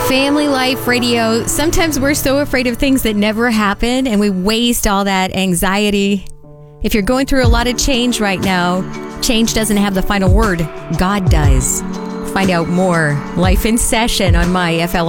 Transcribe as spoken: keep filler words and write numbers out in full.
Family Life Radio. Sometimes we're so afraid of things that never happen and we waste all that anxiety. If you're going through a lot of change right now, change doesn't have the final word. God does. Find out more. Life in Session on My F L